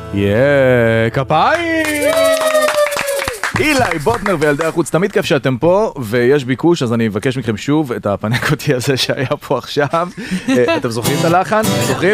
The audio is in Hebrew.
כפיים! אילי, בוטנר וילדי החוץ, תמיד כיף שאתם פה, ויש ביקוש, אז אני מבקש מכם שוב את הפנקוטי הזה שהיה פה עכשיו. אתם זוכרים את הלחן? זוכרים?